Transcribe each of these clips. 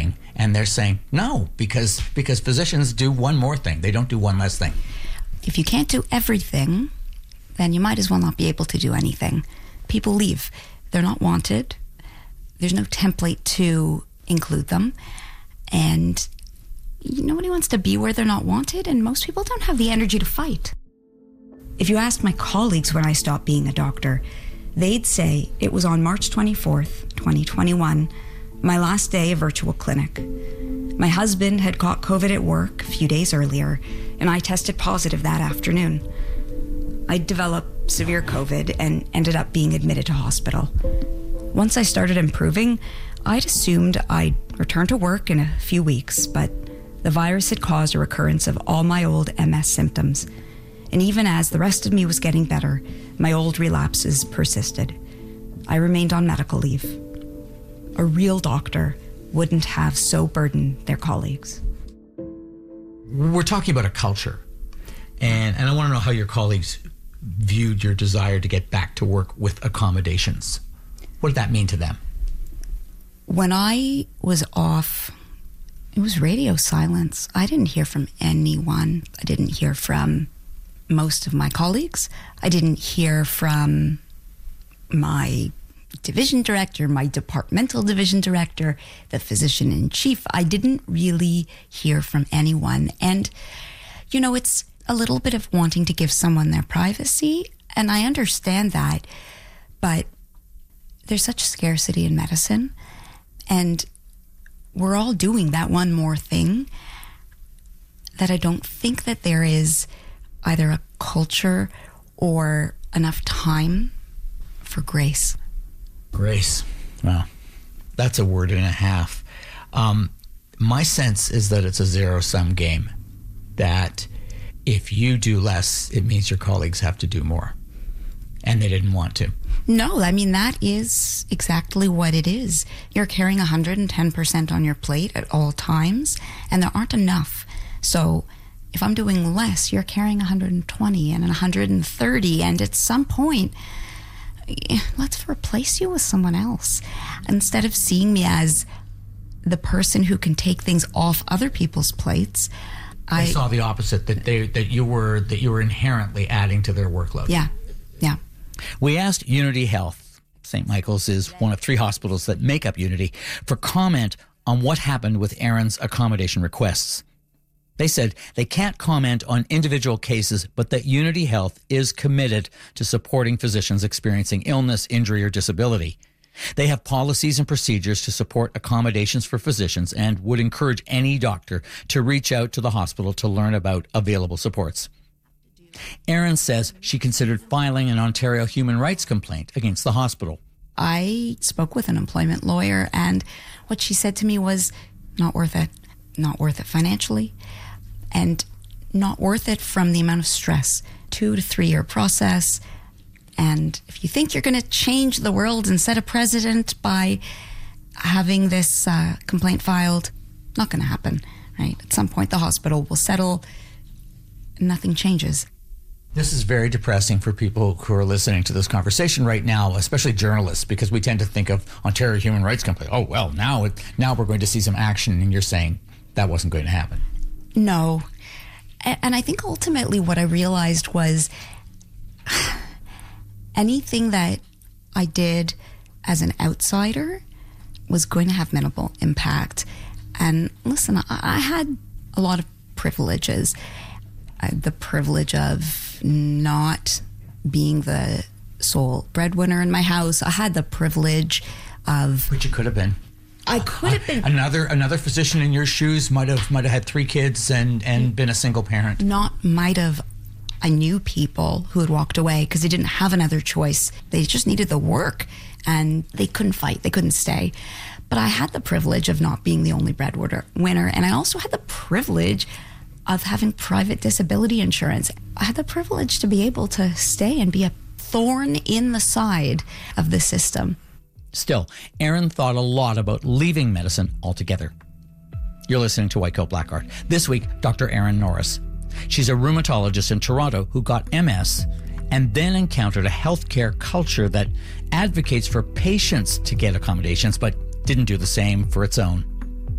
thing, and they're saying no, because physicians do one more thing. They don't do one less thing. If you can't do everything, then you might as well not be able to do anything. People leave. They're not wanted. There's no template to include them. And nobody wants to be where they're not wanted, and most people don't have the energy to fight. If you asked my colleagues when I stopped being a doctor, they'd say it was on March 24th, 2021, my last day of virtual clinic. My husband had caught COVID at work a few days earlier, and I tested positive that afternoon. I developed severe COVID and ended up being admitted to hospital. Once I started improving, I'd assumed I'd return to work in a few weeks, but the virus had caused a recurrence of all my old MS symptoms. And even as the rest of me was getting better, my old relapses persisted. I remained on medical leave. A real doctor wouldn't have so burdened their colleagues. We're talking about a culture, and I want to know how your colleagues viewed your desire to get back to work with accommodations. What did that mean to them? When I was off, it was radio silence. I didn't hear from anyone. I didn't hear from most of my colleagues. I didn't hear from my division director, my departmental division director, the physician-in-chief. I didn't really hear from anyone. And, you know, it's a little bit of wanting to give someone their privacy, and I understand that, but there's such scarcity in medicine, and we're all doing that one more thing that I don't think that there is either a culture or enough time for grace. Grace. Well, that's a word and a half. My sense is that it's a zero-sum game, that if you do less, it means your colleagues have to do more, and they didn't want to. No, I mean, that is exactly what it is. You're carrying 110% on your plate at all times, and there aren't enough. So if I'm doing less, you're carrying 120 and 130, and at some point, let's replace you with someone else. Instead of seeing me as the person who can take things off other people's plates, I saw the opposite, that you were inherently adding to their workload. Yeah. We asked Unity Health, St. Michael's is one of 3 hospitals that make up Unity, for comment on what happened with Erin's accommodation requests. They said they can't comment on individual cases, but that Unity Health is committed to supporting physicians experiencing illness, injury, or disability. They have policies and procedures to support accommodations for physicians and would encourage any doctor to reach out to the hospital to learn about available supports. Erin says she considered filing an Ontario human rights complaint against the hospital. I spoke with an employment lawyer, and what she said to me was, not worth it. Not worth it financially, and not worth it from the amount of stress. 2 to 3 year process. And if you think you're going to change the world and set a precedent by having this complaint filed, not going to happen, right? At some point, the hospital will settle, and nothing changes. This is very depressing for people who are listening to this conversation right now, especially journalists, because we tend to think of Ontario Human Rights Complaint. Oh, well, now we're going to see some action, and you're saying that wasn't going to happen. No. And I think ultimately what I realized was anything that I did as an outsider was going to have minimal impact. And listen, I had a lot of privileges. I had the privilege of not being the sole breadwinner in my house. I had the privilege of... Which you could have been. I could have been. Another physician in your shoes might have had 3 kids and been a single parent. Not might have. I knew people who had walked away because they didn't have another choice. They just needed the work, and they couldn't fight. They couldn't stay. But I had the privilege of not being the only breadwinner, and I also had the privilege of having private disability insurance. I had the privilege to be able to stay and be a thorn in the side of the system. Still, Erin thought a lot about leaving medicine altogether. You're listening to White Coat Black Art. This week, Dr. Erin Norris. She's a rheumatologist in Toronto who got MS and then encountered a healthcare culture that advocates for patients to get accommodations but didn't do the same for its own.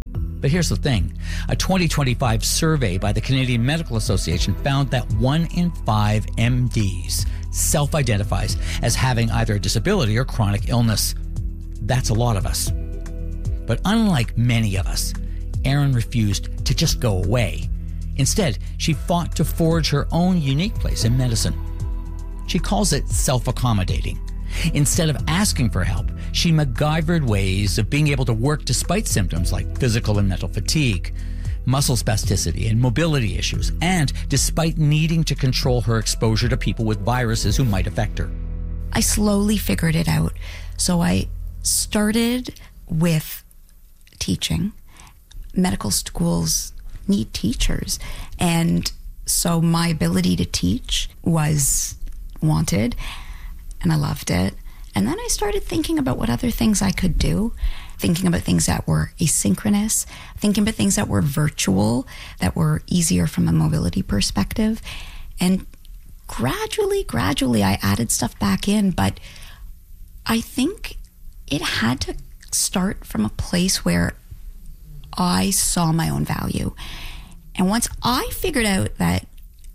But here's the thing. A 2025 survey by the Canadian Medical Association found that 1 in 5 MDs self-identifies as having either a disability or chronic illness. That's a lot of us. But unlike many of us, Erin refused to just go away. Instead, she fought to forge her own unique place in medicine. She calls it self-accommodating. Instead of asking for help, she MacGyvered ways of being able to work despite symptoms like physical and mental fatigue, muscle spasticity, and mobility issues, and despite needing to control her exposure to people with viruses who might affect her. I slowly figured it out. So I started with teaching. Medical schools need teachers. And so my ability to teach was wanted, and I loved it. And then I started thinking about what other things I could do, thinking about things that were asynchronous, thinking about things that were virtual, that were easier from a mobility perspective. And gradually, I added stuff back in, but I think it had to start from a place where I saw my own value. And once I figured out that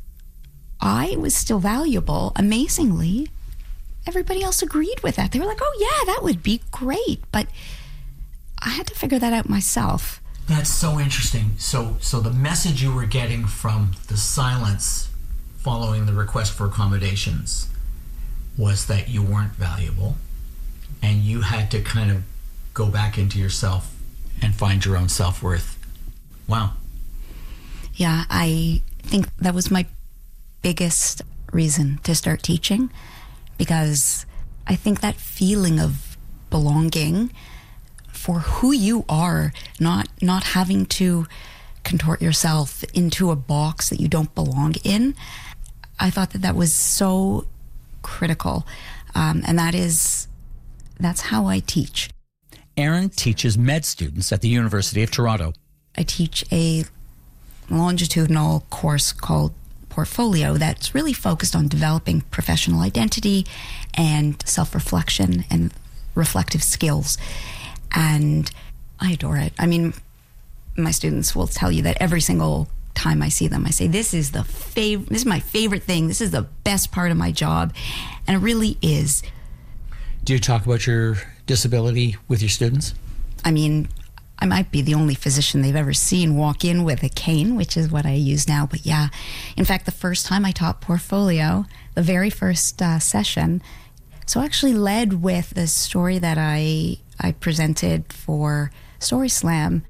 I was still valuable, amazingly, everybody else agreed with that. They were like, oh yeah, that would be great. But I had to figure that out myself. That's so interesting. So the message you were getting from the silence following the request for accommodations was that you weren't valuable, and you had to kind of go back into yourself and find your own self-worth. Wow. Yeah, I think that was my biggest reason to start teaching, because I think that feeling of belonging for who you are, not having to contort yourself into a box that you don't belong in, I thought that was so critical. And that's how I teach. Erin teaches med students at the University of Toronto. I teach a longitudinal course called Portfolio that's really focused on developing professional identity and self-reflection and reflective skills. And I adore it. I mean, my students will tell you that every single time I see them, I say, this is my favorite thing. This is the best part of my job. And it really is. Do you talk about your disability with your students? I mean, I might be the only physician they've ever seen walk in with a cane, which is what I use now. But yeah, in fact, the first time I taught Portfolio, the very first session, so I actually led with the story that I presented for Story Slam.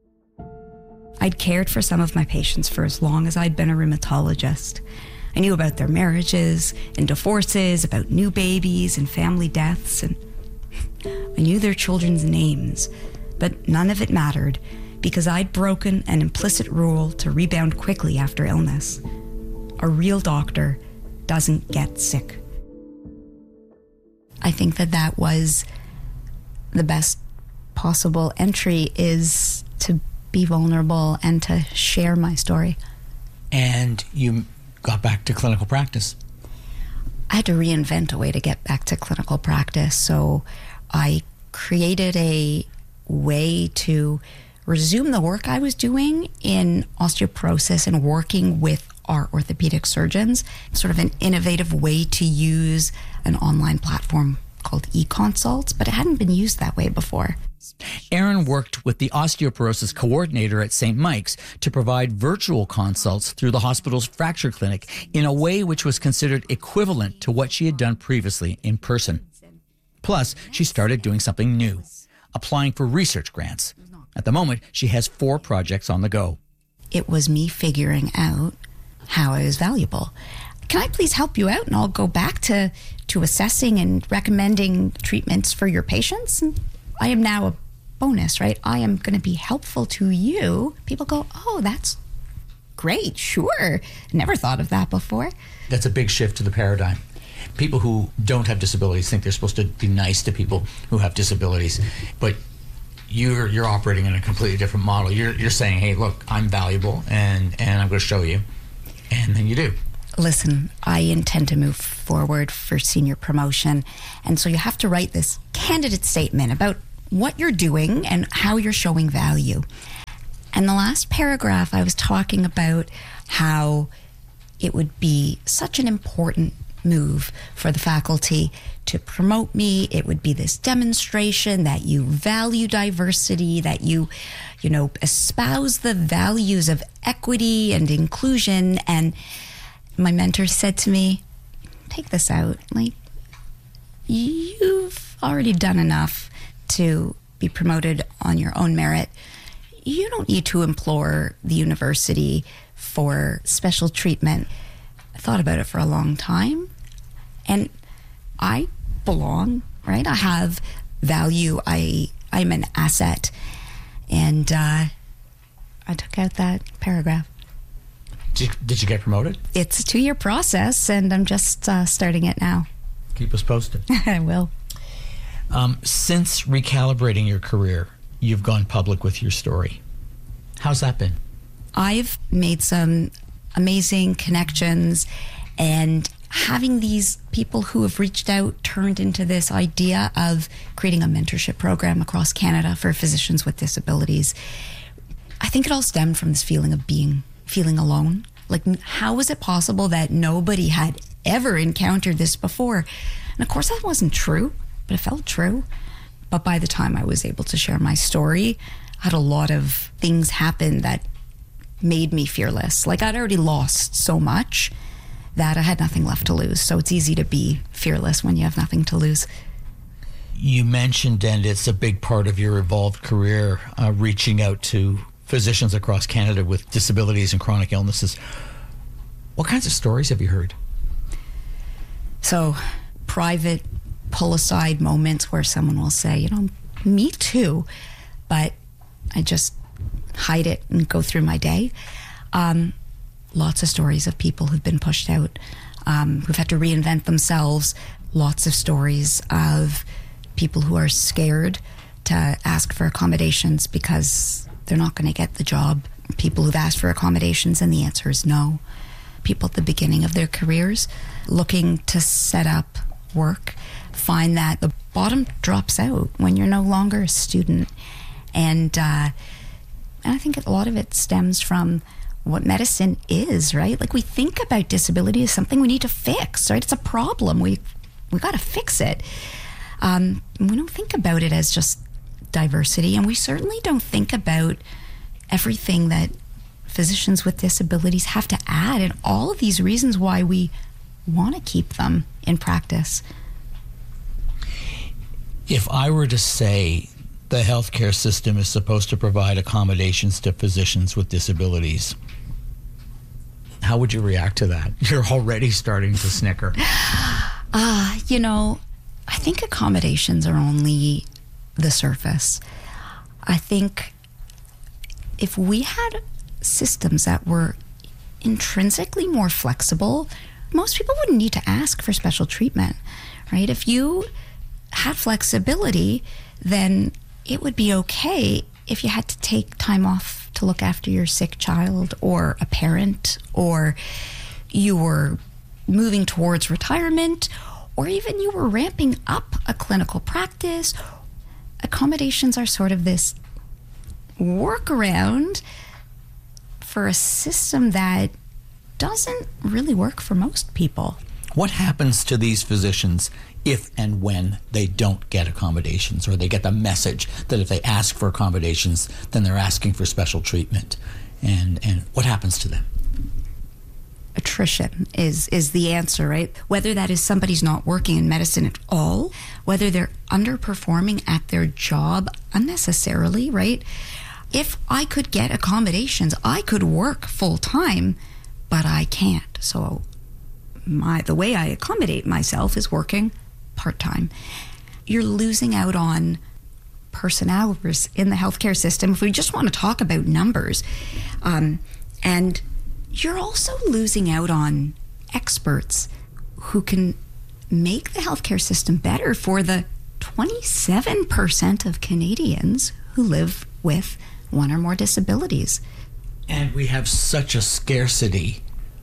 I'd cared for some of my patients for as long as I'd been a rheumatologist. I knew about their marriages and divorces, about new babies and family deaths, and I knew their children's names. But none of it mattered, because I'd broken an implicit rule to rebound quickly after illness. A real doctor doesn't get sick. I think that was the best possible entry, is to be vulnerable and to share my story. And you got back to clinical practice. I had to reinvent a way to get back to clinical practice, so I created a way to resume the work I was doing in osteoporosis and working with our orthopedic surgeons, sort of an innovative way to use an online platform called eConsults, but it hadn't been used that way before. Erin worked with the osteoporosis coordinator at St. Mike's to provide virtual consults through the hospital's fracture clinic in a way which was considered equivalent to what she had done previously in person. Plus, she started doing something new, applying for research grants. At the moment, she has 4 projects on the go. It was me figuring out how I was valuable. Can I please help you out, and I'll go back to assessing and recommending treatments for your patients? And I am now a bonus, right? I am going to be helpful to you. People go, oh, that's great. Sure. Never thought of that before. That's a big shift to the paradigm. People who don't have disabilities think they're supposed to be nice to people who have disabilities, but you're operating in a completely different model. You're saying, hey, look, I'm valuable, and I'm going to show you, and then you do. Listen, I intend to move forward for senior promotion, and so you have to write this candidate statement about what you're doing and how you're showing value. And the last paragraph, I was talking about how it would be such an important move for the faculty to promote me. It would be this demonstration that you value diversity, that you espouse the values of equity and inclusion. And my mentor said to me, take this out. Like, you've already done enough to be promoted on your own merit. You don't need to implore the university for special treatment. I thought about it for a long time, and I belong, right? I have value. I'm an asset. And I took out that paragraph. Did you get promoted? It's a 2-year process, and I'm just starting it now. Keep us posted. I will. Since recalibrating your career, you've gone public with your story. How's that been? I've made some amazing connections, and having these people who have reached out turned into this idea of creating a mentorship program across Canada for physicians with disabilities. I think it all stemmed from this feeling of feeling alone. Like, how was it possible that nobody had ever encountered this before? And of course that wasn't true, but it felt true. But by the time I was able to share my story, I had a lot of things happen that made me fearless. Like, I'd already lost so much that I had nothing left to lose. So it's easy to be fearless when you have nothing to lose. You mentioned, and it's a big part of your evolved career, reaching out to physicians across Canada with disabilities and chronic illnesses. What kinds of stories have you heard? So, private pull-aside moments where someone will say, me too, but I just hide it and go through my day. Lots of stories of people who've been pushed out, who've had to reinvent themselves. Lots of stories of people who are scared to ask for accommodations because they're not going to get the job. People who've asked for accommodations and the answer is no. People at the beginning of their careers looking to set up work find that the bottom drops out when you're no longer a student. And I think a lot of it stems from what medicine is, right? Like, we think about disability as something we need to fix, right? It's a problem. We got to fix it. We don't think about it as just diversity, and we certainly don't think about everything that physicians with disabilities have to add and all of these reasons why we want to keep them in practice. If I were to say the healthcare system is supposed to provide accommodations to physicians with disabilities, how would you react to that? You're already starting to snicker. I think accommodations are only the surface. I think if we had systems that were intrinsically more flexible, most people wouldn't need to ask for special treatment, right? If you had flexibility, then it would be okay if you had to take time off to look after your sick child or a parent, or you were moving towards retirement, or even you were ramping up a clinical practice. Accommodations are sort of this workaround for a system that doesn't really work for most people. What happens to these physicians if and when they don't get accommodations, or they get the message that if they ask for accommodations, then they're asking for special treatment? And what happens to them? Attrition is the answer, right? Whether that is somebody's not working in medicine at all, whether they're underperforming at their job unnecessarily, right? If I could get accommodations, I could work full time, but I can't. So the way I accommodate myself is working part-time. You're losing out on person hours in the healthcare system if we just want to talk about numbers. And you're also losing out on experts who can make the healthcare system better for the 27% of Canadians who live with one or more disabilities. And we have such a scarcity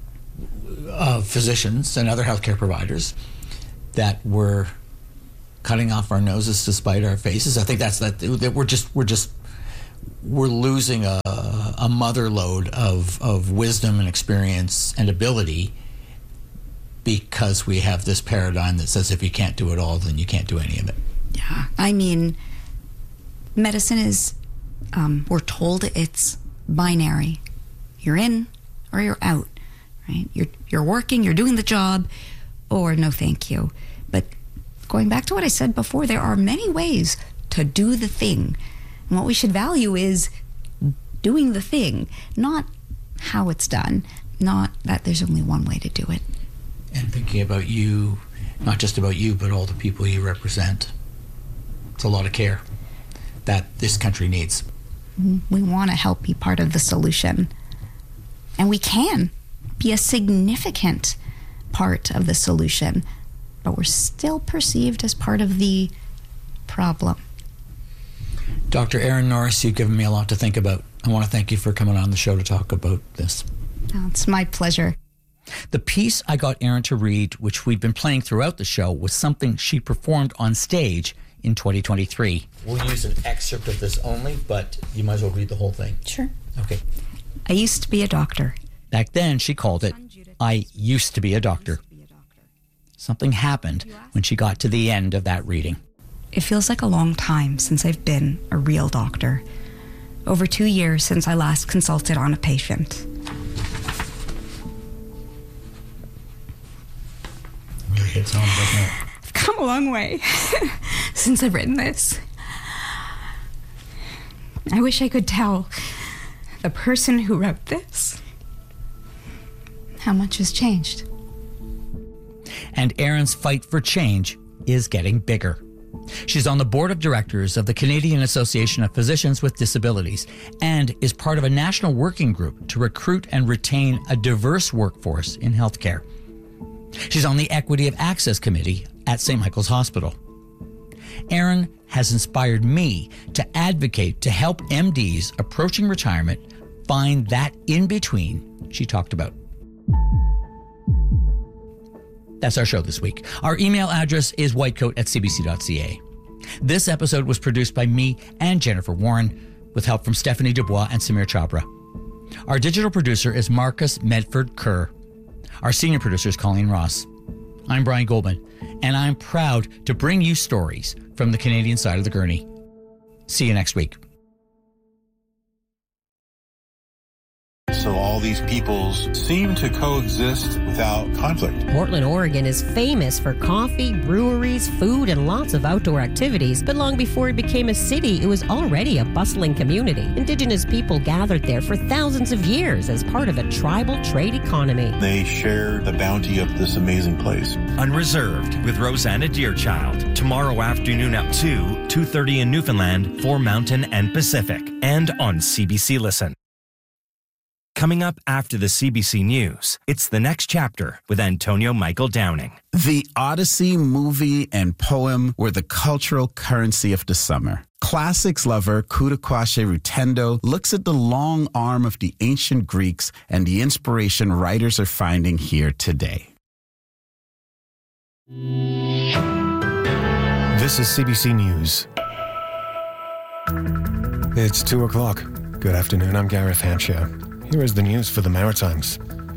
of physicians and other healthcare providers that we're cutting off our noses to spite our faces. I think that's that we're losing a mother lode of wisdom and experience and ability, because we have this paradigm that says if you can't do it all, then you can't do any of it. Yeah. I mean, medicine is, we're told it's binary. You're in or you're out, right? You're working, you're doing the job, or no thank you. But going back to what I said before, there are many ways to do the thing. And what we should value is doing the thing, not how it's done, not that there's only one way to do it. And thinking about you, not just about you, but all the people you represent. It's a lot of care that this country needs. We want to help be part of the solution. And we can be a significant part of the solution, but we're still perceived as part of the problem. Dr. Erin Norris, you've given me a lot to think about. I want to thank you for coming on the show to talk about this. Oh, it's my pleasure. The piece I got Erin to read, which we've been playing throughout the show, was something she performed on stage in 2023. We'll use an excerpt of this only, but you might as well read the whole thing. Sure. Okay. I used to be a doctor. Back then, she called it, I used to be a doctor. Something happened when she got to the end of that reading. It feels like a long time since I've been a real doctor. Over 2 years since I last consulted on a patient. Really hits home, doesn't it? I've come a long way since I've written this. I wish I could tell the person who wrote this how much has changed. And Erin's fight for change is getting bigger. She's on the board of directors of the Canadian Association of Physicians with Disabilities and is part of a national working group to recruit and retain a diverse workforce in healthcare. She's on the Equity of Access Committee at St. Michael's Hospital. Erin has inspired me to advocate to help MDs approaching retirement find that in-between she talked about. That's our show this week. Our email address is whitecoat@cbc.ca. This episode was produced by me and Jennifer Warren, with help from Stephanie Dubois and Samir Chhabra. Our digital producer is Marcus Medford Kerr. Our senior producer is Colleen Ross. I'm Brian Goldman, and I'm proud to bring you stories from the Canadian side of the gurney. See you next week. So all these peoples seem to coexist without conflict. Portland, Oregon is famous for coffee, breweries, food, and lots of outdoor activities. But long before it became a city, it was already a bustling community. Indigenous people gathered there for thousands of years as part of a tribal trade economy. They share the bounty of this amazing place. Unreserved with Rosanna Deerchild. Tomorrow afternoon at 2:30 in Newfoundland for Mountain and Pacific. And on CBC Listen. Coming up after the CBC News, it's The Next Chapter with Antonio Michael Downing. The Odyssey movie and poem were the cultural currency of the summer. Classics lover Kudakwashe Rutendo looks at the long arm of the ancient Greeks and the inspiration writers are finding here today. This is CBC News. It's 2 o'clock. Good afternoon, I'm Gareth Hampshire. Here is the news for the Maritimes.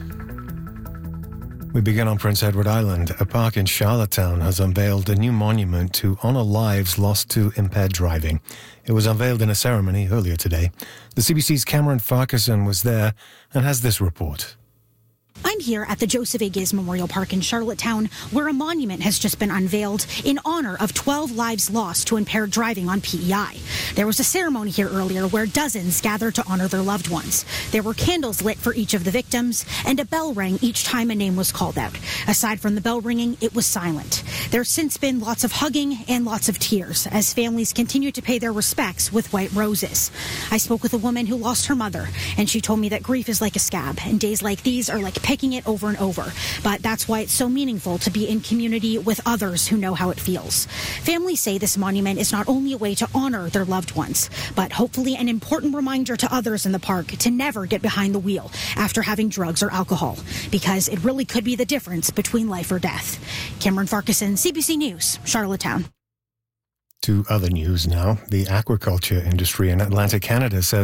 We begin on Prince Edward Island. A park in Charlottetown has unveiled a new monument to honor lives lost to impaired driving. It was unveiled in a ceremony earlier today. The CBC's Cameron Farquharson was there and has this report. I'm here at the Joseph A. Giz Memorial Park in Charlottetown, where a monument has just been unveiled in honor of 12 lives lost to impaired driving on PEI. There was a ceremony here earlier where dozens gathered to honor their loved ones. There were candles lit for each of the victims, and a bell rang each time a name was called out. Aside from the bell ringing, it was silent. There's since been lots of hugging and lots of tears as families continue to pay their respects with white roses. I spoke with a woman who lost her mother, and she told me that grief is like a scab, and days like these are like picking it over and over. But that's why it's so meaningful to be in community with others who know how it feels. Families say this monument is not only a way to honor their loved ones, but hopefully an important reminder to others in the park to never get behind the wheel after having drugs or alcohol, because it really could be the difference between life or death. Cameron Farquharson, CBC News, Charlottetown. To other news now. The aquaculture industry in Atlantic Canada says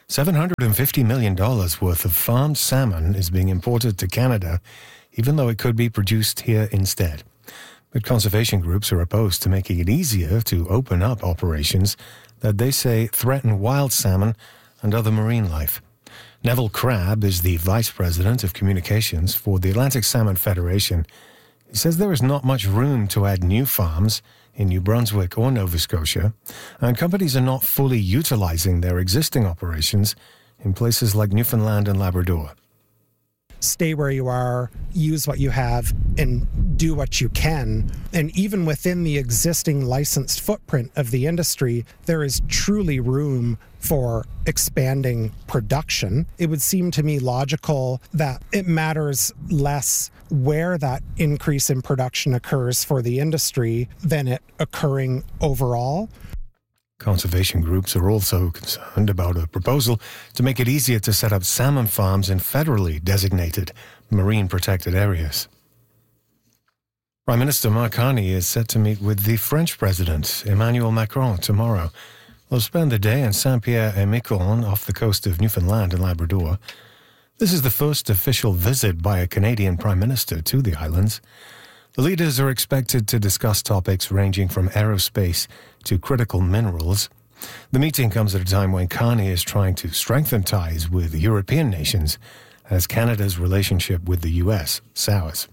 $750 million worth of farmed salmon is being imported to Canada, even though it could be produced here instead. But conservation groups are opposed to making it easier to open up operations that they say threaten wild salmon and other marine life. Neville Crabb is the Vice President of Communications for the Atlantic Salmon Federation. He says there is not much room to add new farms in New Brunswick or Nova Scotia, and companies are not fully utilizing their existing operations in places like Newfoundland and Labrador. Stay where you are, use what you have, and do what you can. And even within the existing licensed footprint of the industry, there is truly room for expanding production. It would seem to me logical that it matters less where that increase in production occurs for the industry than it occurring overall. Conservation groups are also concerned about a proposal to make it easier to set up salmon farms in federally designated marine protected areas. Prime Minister Mark Carney is set to meet with the French President Emmanuel Macron tomorrow. They'll spend the day in Saint-Pierre-et-Miquelon off the coast of Newfoundland and Labrador. This is the first official visit by a Canadian Prime Minister to the islands. The leaders are expected to discuss topics ranging from aerospace to critical minerals. The meeting comes at a time when Carney is trying to strengthen ties with European nations as Canada's relationship with the U.S. sours.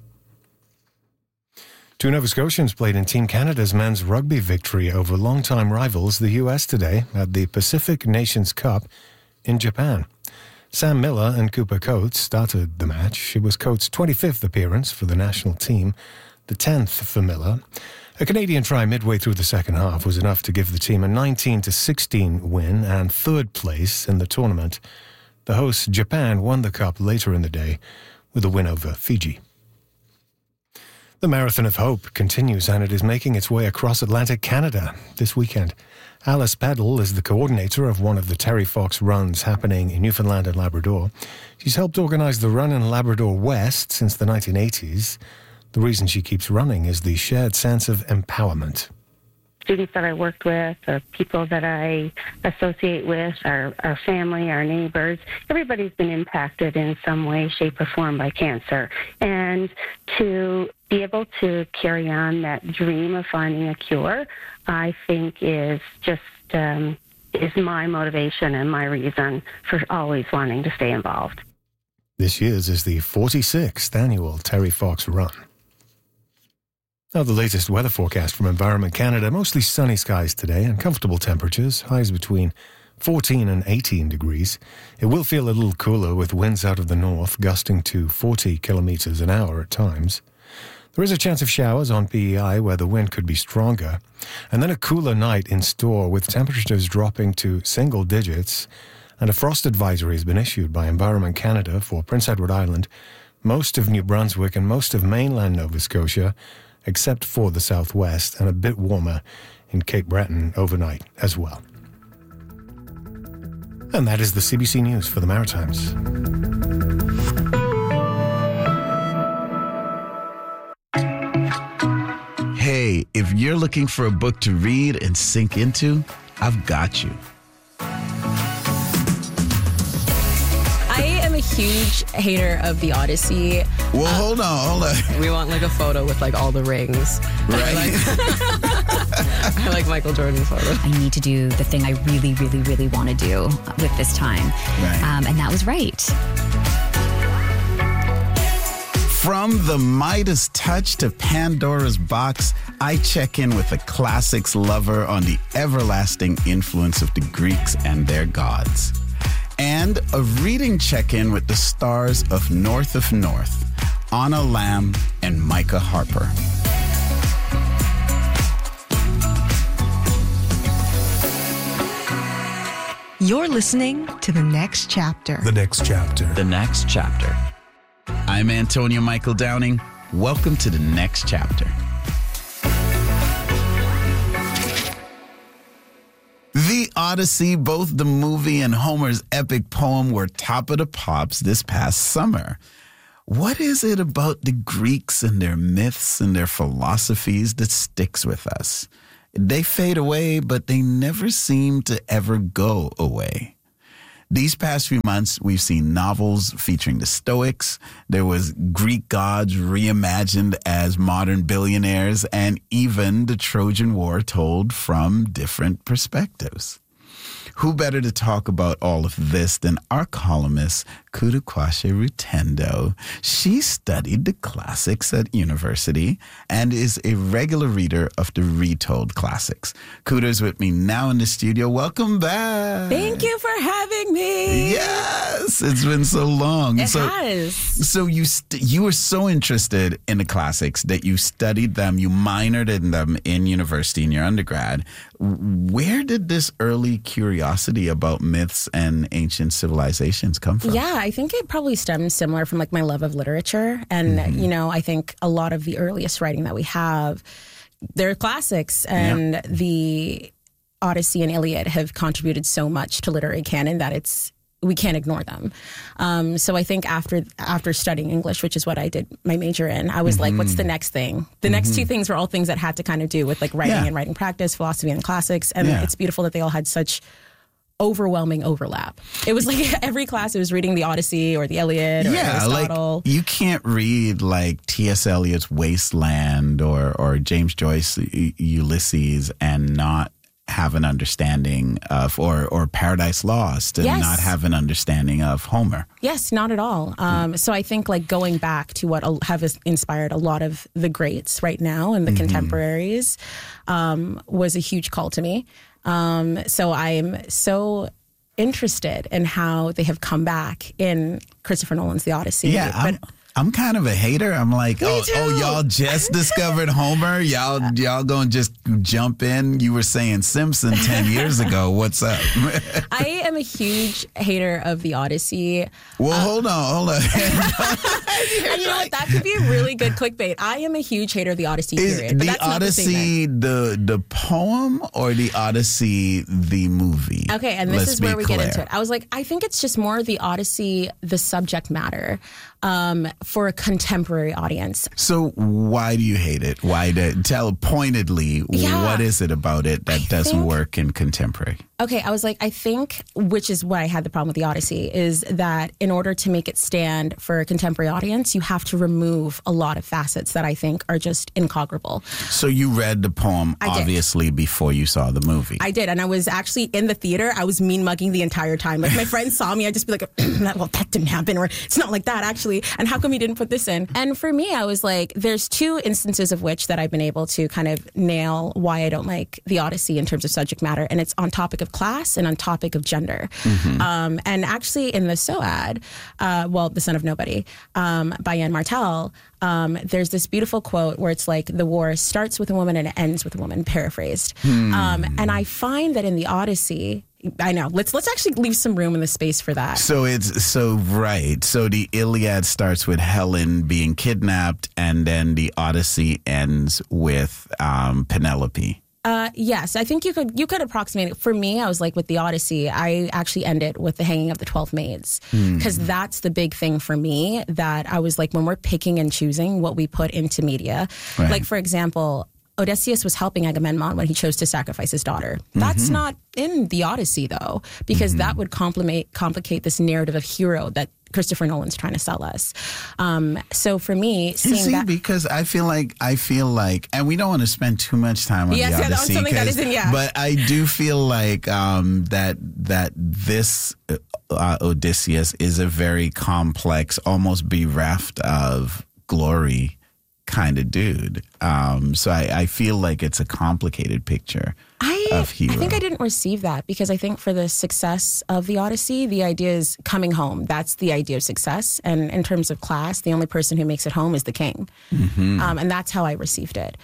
Two Nova Scotians played in Team Canada's men's rugby victory over longtime rivals, the U.S., today at the Pacific Nations Cup in Japan. Sam Miller and Cooper Coates started the match. It was Coates' 25th appearance for the national team, the 10th for Miller. A Canadian try midway through the second half was enough to give the team a 19-16 win and third place in the tournament. The hosts, Japan, won the cup later in the day with a win over Fiji. The Marathon of Hope continues, and it is making its way across Atlantic Canada this weekend. Alice Peddle is the coordinator of one of the Terry Fox runs happening in Newfoundland and Labrador. She's helped organize the run in Labrador West since the 1980s. The reason she keeps running is the shared sense of empowerment. Students that I worked with, or people that I associate with, our family, our neighbors, everybody's been impacted in some way, shape, or form by cancer. And to be able to carry on that dream of finding a cure, I think is just is my motivation and my reason for always wanting to stay involved. This year's is the 46th annual Terry Fox Run. Now the latest weather forecast from Environment Canada. Mostly sunny skies today and comfortable temperatures, highs between 14 and 18 degrees. It will feel a little cooler with winds out of the north gusting to 40 kilometers an hour at times. There is a chance of showers on PEI where the wind could be stronger, and then a cooler night in store with temperatures dropping to single digits, and a frost advisory has been issued by Environment Canada for Prince Edward Island, most of New Brunswick and most of mainland Nova Scotia, except for the southwest, and a bit warmer in Cape Breton overnight as well. And that is the CBC News for the Maritimes. Hey, if you're looking for a book to read and sink into, I've got you. I am a huge hater of the Odyssey. Well, hold on. We want like a photo with like all the rings. Right. I like Michael Jordan's photo. I need to do the thing I really, really, really want to do with this time. Right. And that was right. From the Midas touch to Pandora's box, I check in with a classics lover on the everlasting influence of the Greeks and their gods. And a reading check-in with the stars of North of North, Anna Lamb and Micah Harper. You're listening to The Next Chapter. The Next Chapter. The Next Chapter. I'm Antonio Michael Downing. Welcome to The Next Chapter. The Odyssey, both the movie and Homer's epic poem, were top of the pops this past summer. What is it about the Greeks and their myths and their philosophies that sticks with us? They fade away, but they never seem to ever go away. These past few months, we've seen novels featuring the Stoics. There was Greek gods reimagined as modern billionaires, and even the Trojan War told from different perspectives. Who better to talk about all of this than our columnist, Kudakwashe Rutendo? She studied the classics at university and is a regular reader of the retold classics. Kuda's with me now in the studio. Welcome back. Thank you for having me. Yes, it's been so long. It has. So you were so interested in the classics that you studied them, you minored in them in university in your undergrad. Where did this early curiosity about myths and ancient civilizations come from? Yeah, I think it probably stems similar from like my love of literature. And, I think a lot of the earliest writing that we have, they're classics. And the Odyssey and Iliad have contributed so much to literary canon that we can't ignore them. So I think after studying English, which is what I did my major in, I was like, what's the next thing? The next two things were all things that had to kind of do with like writing and writing practice, philosophy and classics. And it's beautiful that they all had such overwhelming overlap. It was like every class it was reading the Odyssey or the Iliad or Aristotle. Like you can't read like T.S. Eliot's Wasteland or James Joyce Ulysses and not have an understanding of, or Paradise Lost and not have an understanding of Homer. Yes, not at all. So I think like going back to what have inspired a lot of the greats right now and the contemporaries was a huge call to me. So I'm so interested in how they have come back in Christopher Nolan's The Odyssey. Yeah, I'm kind of a hater. I'm like, oh, y'all just discovered Homer? Y'all gonna just jump in? You were saying Simpson 10 years ago. What's up? I am a huge hater of The Odyssey. Well, hold on. And you know what? That could be a really good clickbait. I am a huge hater of The Odyssey, period. Is the Odyssey the poem or The Odyssey the movie? Okay, and this is where we get into it. I was like, I think it's just more The Odyssey, the subject matter. For a contemporary audience. So why do you hate it? Tell pointedly, what is it about it that doesn't work in contemporary? Okay, I was like, I think, which is why I had the problem with The Odyssey, is that in order to make it stand for a contemporary audience, you have to remove a lot of facets that I think are just incongruable. So you read the poem, obviously, before you saw the movie. I did, and I was actually in the theater. I was mean mugging the entire time. Like, my friends saw me, I'd just be like, well, that didn't happen, or it's not like that, actually, and how come you didn't put this in? And for me, I was like, there's two instances of which that I've been able to kind of nail why I don't like The Odyssey in terms of subject matter, and it's on topic of class and on topic of gender. And actually in the SOAD, The Son of Nobody, by Yann Martel, there's this beautiful quote where it's like the war starts with a woman and it ends with a woman, paraphrased. And I find that in the Odyssey, I know. Let's actually leave some room in the space for that. So So the Iliad starts with Helen being kidnapped, and then the Odyssey ends with Penelope. Yes, I think you could approximate it. For me, I was like with the Odyssey, I actually ended with the hanging of the 12 maids, because that's the big thing for me, that I was like, when we're picking and choosing what we put into media, like for example, Odysseus was helping Agamemnon when he chose to sacrifice his daughter. That's not in the Odyssey, though, because that would complicate this narrative of hero that Christopher Nolan's trying to sell us. So for me, seeing because I feel like, and we don't want to spend too much time on the Odyssey, something that isn't, but I do feel like that this Odysseus is a very complex, almost bereft of glory kind of dude. So I feel like it's a complicated picture of hero. I think I didn't receive that, because I think for the success of the Odyssey, the idea is coming home. That's the idea of success. And in terms of class, the only person who makes it home is the king. And that's how I received it.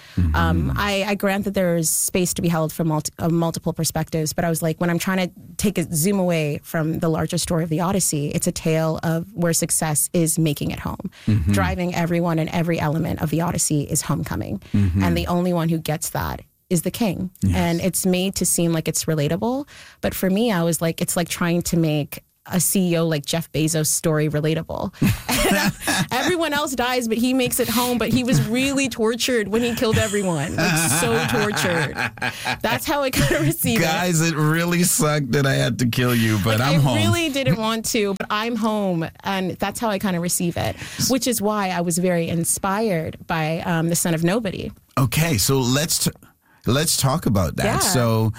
I grant that there is space to be held from multiple perspectives, but I was like, when I'm trying to take a zoom away from the larger story of the Odyssey, it's a tale of where success is making it home. Driving everyone and every element of the Odyssey is homecoming. And the only one who gets that is the king. And it's made to seem like it's relatable. But for me, I was like, it's like trying to make a CEO like Jeff Bezos' story relatable. Everyone else dies, but he makes it home. But he was really tortured when he killed everyone. Like, so tortured. That's how I kind of receive Guys, it really sucked that I had to kill you, but I'm home. I really didn't want to, but I'm home. And that's how I kind of receive it, which is why I was very inspired by The Son of Nobody. Okay, so let's talk about that. Yeah. So,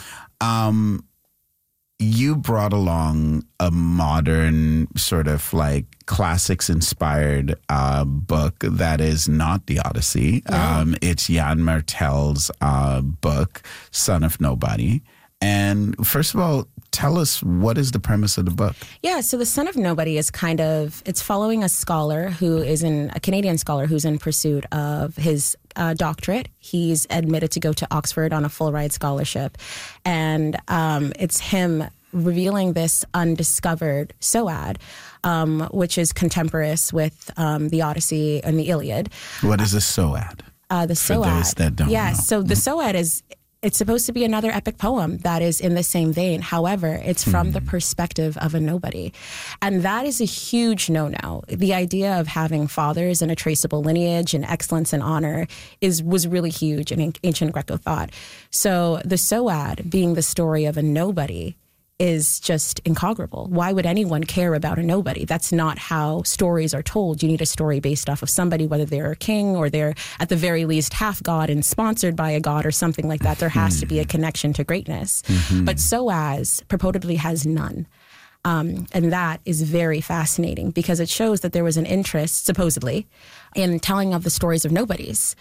you brought along a modern sort of like classics inspired book that is not the Odyssey. Yeah. It's Yann Martel's book, Son of Nobody. And first of all, tell us, what is the premise of the book? Yeah, so The Son of Nobody is it's following a scholar a Canadian scholar who's in pursuit of his doctorate. He's admitted to go to Oxford on a full ride scholarship. And it's him revealing this undiscovered Soad, which is contemporaneous with the Odyssey and the Iliad. What is a Soad? The Soad. For those that don't know. So the Soad it's supposed to be another epic poem that is in the same vein. However, it's from the perspective of a nobody. And that is a huge no-no. The idea of having fathers and a traceable lineage and excellence and honor was really huge in ancient Greco thought. So the Soad being the story of a nobody is just incongruable. Why would anyone care about a nobody? That's not how stories are told. You need a story based off of somebody, whether they're a king or they're at the very least half god and sponsored by a god or something like that. There has to be a connection to greatness. But Soaz purportedly has none. And that is very fascinating because it shows that there was an interest, supposedly, in telling of the stories of nobodies.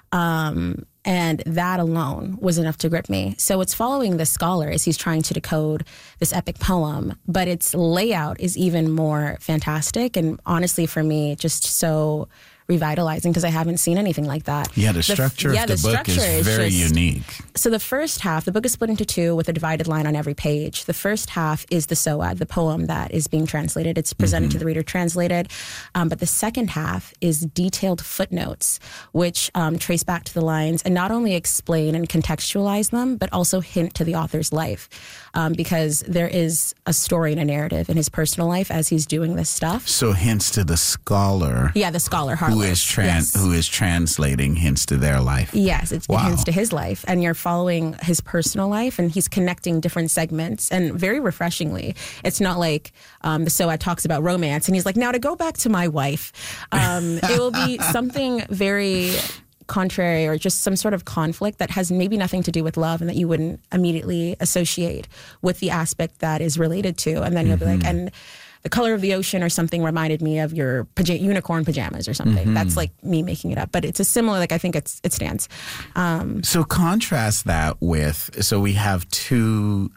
And that alone was enough to grip me. So it's following the scholar as he's trying to decode this epic poem, but its layout is even more fantastic. And honestly, for me, just so revitalizing because I haven't seen anything like that. Yeah, the structure of the book is very unique. So the first half, the book is split into two with a divided line on every page. The first half is the Soad, the poem that is being translated. It's presented to the reader translated. But the second half is detailed footnotes, which trace back to the lines and not only explain and contextualize them, but also hint to the author's life. Because there is a story and a narrative in his personal life as he's doing this stuff. So hints to the scholar. Yeah, the scholar, Harlow. Who is translating hints to their life. Yes, it hints to his life. And you're following his personal life, and he's connecting different segments. And very refreshingly, it's not like the Soad talks about romance, and he's like, now to go back to my wife. It will be something very contrary or just some sort of conflict that has maybe nothing to do with love and that you wouldn't immediately associate with the aspect that is related to. And then you'll be like, and the color of the ocean or something reminded me of your unicorn pajamas or something. That's like me making it up, but it's a similar, like I think it stands. So contrast that with, so we have two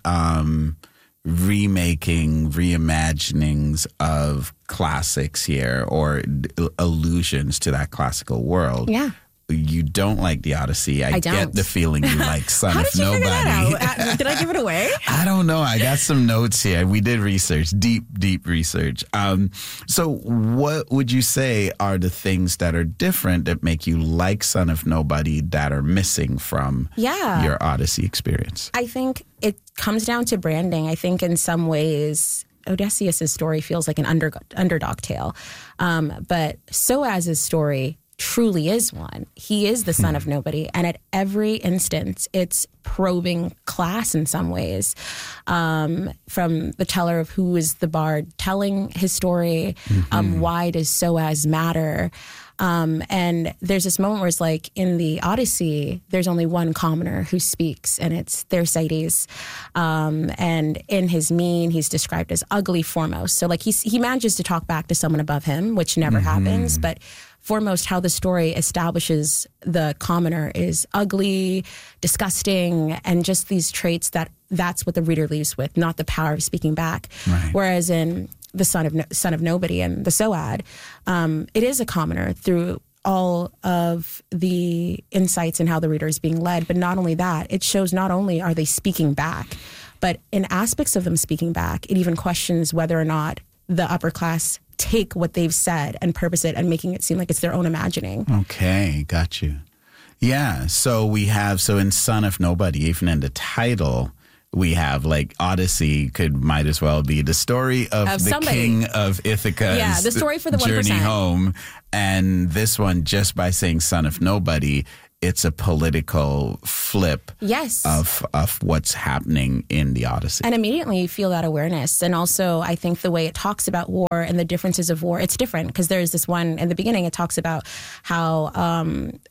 reimaginings of classics here, or allusions to that classical world. Yeah. You don't like the Odyssey. I don't get the feeling you like Son How of did you Nobody. figure that out? Did I give it away? I don't know. I got some notes here. We did research, deep research. So what would you say are the things that are different that make you like Son of Nobody that are missing from your Odyssey experience? I think it comes down to branding. I think in some ways Odysseus' story feels like an underdog tale. But Soaz's story truly is one. He is the son of nobody. And at every instance, it's probing class in some ways. From the teller of who is the bard telling his story, why does Soaz matter? And there's this moment where it's like in the Odyssey, there's only one commoner who speaks, and it's Thersites. And in his mien, he's described as ugly foremost. So like he manages to talk back to someone above him, which never happens, but foremost, how the story establishes the commoner is ugly, disgusting, and just these traits that's what the reader leaves with, not the power of speaking back. Right. Whereas in the son of Nobody and the Soad, it is a commoner through all of the insights and how the reader is being led. But not only that, it shows not only are they speaking back, but in aspects of them speaking back, it even questions whether or not the upper class take what they've said and purpose it and making it seem like it's their own imagining. Okay, got you. Yeah, so we have, in Son of Nobody, even in the title, we have. Like Odyssey might as well be the story of the somebody. king of Ithaca's the story for the journey 1%. home. And this one, just by saying son of nobody, it's a political flip Yes. of what's happening in the Odyssey. And immediately you feel that awareness. And also, I think the way it talks about war and the differences of war, it's different because there's this one in the beginning, it talks about how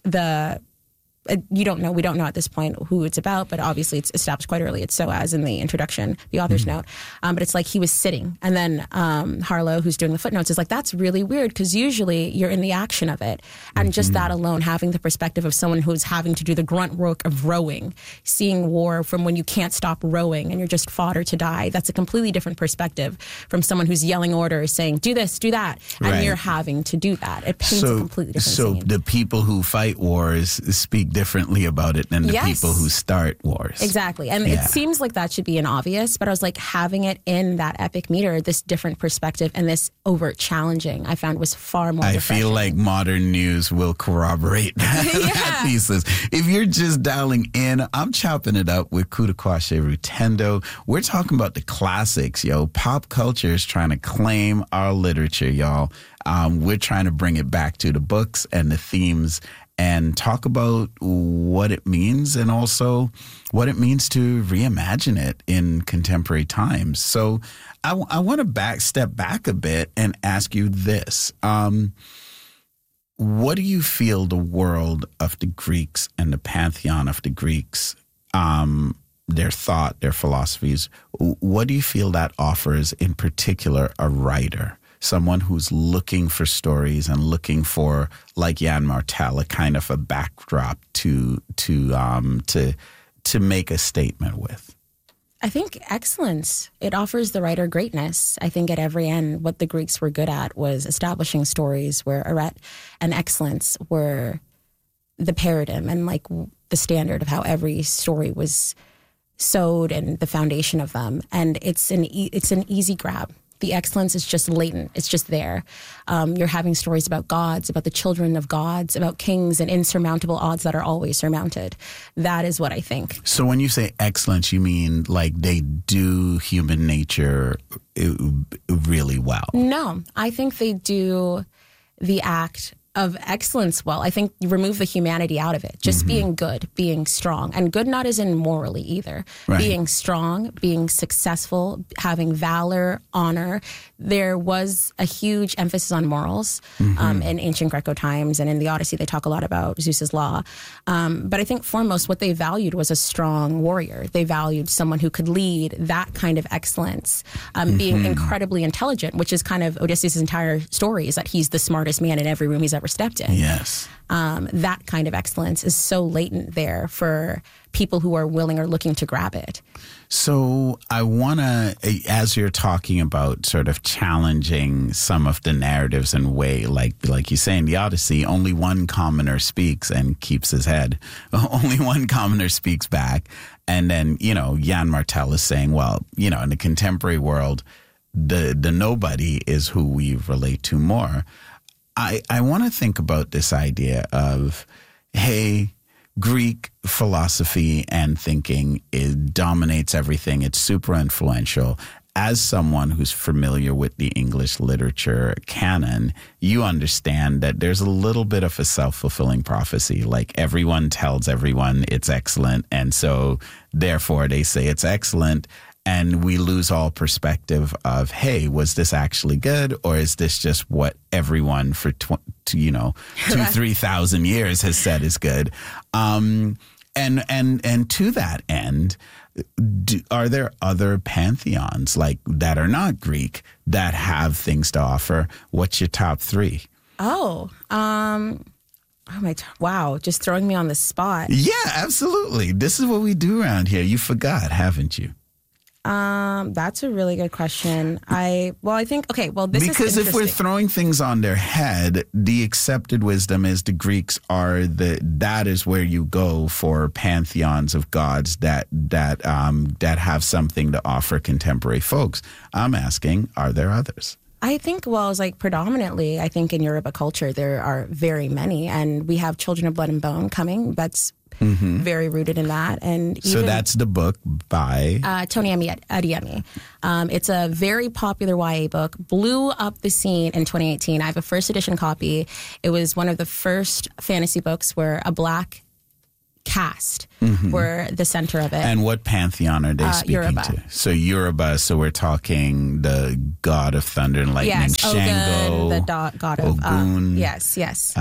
we don't know at this point who it's about, but obviously it's established quite early. It's SOAS in the introduction, the author's note. But it's like he was sitting. And then Harlow, who's doing the footnotes, is like, that's really weird because usually you're in the action of it. And just that alone, having the perspective of someone who's having to do the grunt work of rowing, seeing war from when you can't stop rowing and you're just fodder to die, that's a completely different perspective from someone who's yelling orders, saying, do this, do that. And Right. you're having to do that. It paints a completely different scene. So the people who fight wars speak differently about it than the Yes. people who start wars. Exactly. And Yeah. it seems like that should be an obvious, but I was like, having it in that epic meter, this different perspective and this overt challenging, I found was far more I refreshing. feel like modern news will corroborate that thesis. If you're just dialing in, I'm chopping it up with Kudakwashe Rutendo. We're talking about the classics, yo. Pop culture is trying to claim our literature, y'all. We're trying to bring it back to the books and the themes and talk about what it means and also what it means to reimagine it in contemporary times. So I want to step back a bit and ask you this. What do you feel the world of the Greeks and the pantheon of the Greeks, their thought, their philosophies, what do you feel that offers in particular a writer? Someone who's looking for stories and looking for, like Jan Martel, a kind of a backdrop to make a statement with. I think excellence. It offers the writer greatness. I think at every end, what the Greeks were good at was establishing stories where arete and excellence were the paradigm and like the standard of how every story was sewed and the foundation of them. And it's an easy grab. The excellence is just latent. It's just there. You're having stories about gods, about the children of gods, about kings and insurmountable odds that are always surmounted. That is what I think. So when you say excellence, you mean like they do human nature really well? No, I think they do the act of excellence well. I think you remove the humanity out of it. Just being good, being strong. And good not as in morally either. Right. Being strong, being successful, having valor, honor. There was a huge emphasis on morals in ancient Greco times. And in the Odyssey, they talk a lot about Zeus's law. But I think foremost, what they valued was a strong warrior. They valued someone who could lead that kind of excellence, being incredibly intelligent, which is kind of Odysseus' entire story, is that he's the smartest man in every room he's ever stepped in. Yes. That kind of excellence is so latent there for people who are willing or looking to grab it. So I want to, as you're talking about sort of challenging some of the narratives and way, like you say in the Odyssey, only one commoner speaks and keeps his head. Only one commoner speaks back. And then, Jan Martel is saying, well, in the contemporary world, the nobody is who we relate to more. I want to think about this idea of, hey, Greek philosophy and thinking dominates everything. It's super influential. As someone who's familiar with the English literature canon, you understand that there's a little bit of a self-fulfilling prophecy. Like everyone tells everyone it's excellent. And so therefore they say it's excellent. And we lose all perspective of, hey, was this actually good? Or is this just what everyone for 3,000 years has said is good? And to that end, are there other pantheons like that are not Greek that have things to offer? What's your top three? Wow, just throwing me on the spot. Yeah, absolutely. This is what we do around here. You forgot, haven't you? That's a really good question. This because is if we're throwing things on their head, the accepted wisdom is the Greeks are that is where you go for pantheons of gods that have something to offer contemporary folks. I'm asking, are there others? I think, predominantly, I think in Yoruba culture, there are very many. And we have Children of Blood and Bone coming. That's very rooted in that. And so that's the book by Tony Adeyemi. It's a very popular YA book, blew up the scene in 2018. I have a first edition copy. It was one of the first fantasy books where a Black cast were the center of it. And what pantheon are they speaking Yoruba. to? So Yoruba, so we're talking the god of thunder and lightning, Yes, Shango, Ogun, the god of Ogun, yes.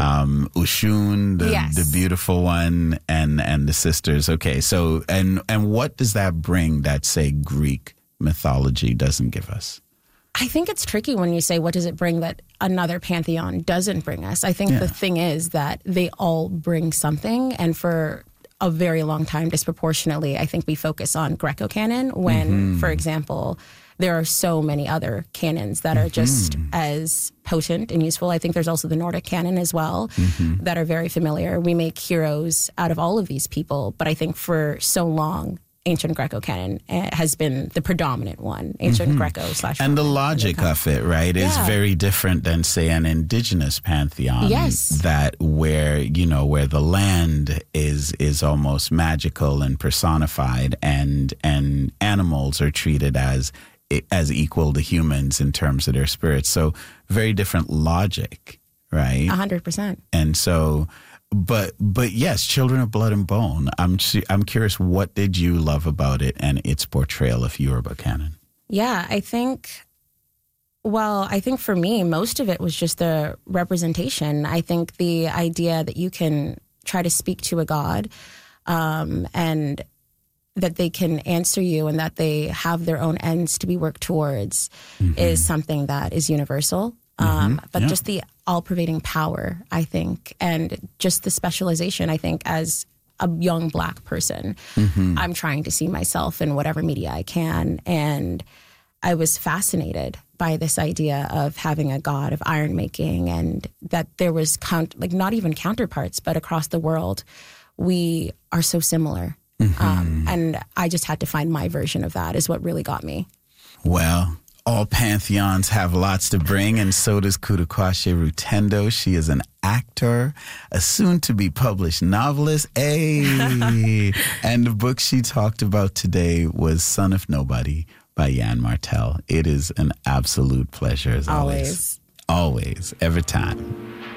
Ushun, the beautiful one, and the sisters. Okay, so and what does that bring that, say, Greek mythology doesn't give us? I think it's tricky when you say, what does it bring that another pantheon doesn't bring us? I think the thing is that they all bring something, and for a very long time, disproportionately, I think we focus on Greco canon when, for example, there are so many other canons that are just as potent and useful. I think there's also the Nordic canon as well that are very familiar. We make heroes out of all of these people, but I think for so long, ancient Greco canon has been the predominant one. Ancient Greco / and the logic of it, right, is very different than, say, an indigenous pantheon. Yes, that where the land is almost magical and personified, and animals are treated as equal to humans in terms of their spirits. So very different logic, right? 100%. And so. But yes, Children of Blood and Bone. I'm curious, what did you love about it and its portrayal of Yoruba canon? Yeah, I think for me, most of it was just the representation. I think the idea that you can try to speak to a god, and that they can answer you, and that they have their own ends to be worked towards, is something that is universal. But just the all-pervading power, I think, and just the specialization, I think, as a young Black person, I'm trying to see myself in whatever media I can. And I was fascinated by this idea of having a god of iron making, and that there was not even counterparts, but across the world, we are so similar. And I just had to find my version of that is what really got me. Well, all pantheons have lots to bring, and so does Kudakwashe Rutendo. She is an actor, a soon-to-be-published novelist. And the book she talked about today was Son of Nobody by Yann Martel. It is an absolute pleasure, as always. Always, every time.